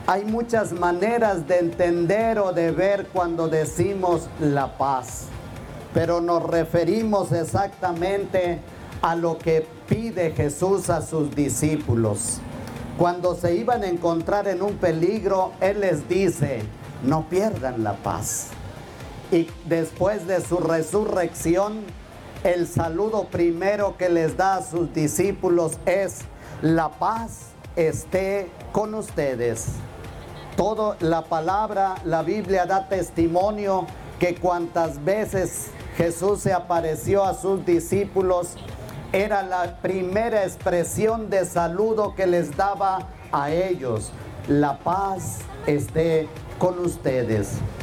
Hay muchas maneras de entender o de ver cuando decimos la paz, pero nos referimos exactamente a lo que pide Jesús a sus discípulos. Cuando se iban a encontrar en un peligro, Él les dice, no pierdan la paz. Y después de su resurrección, el saludo primero que les da a sus discípulos es, la paz esté con ustedes. Toda la palabra, la Biblia da testimonio que cuantas veces Jesús se apareció a sus discípulos, era la primera expresión de saludo que les daba a ellos. La paz esté con ustedes.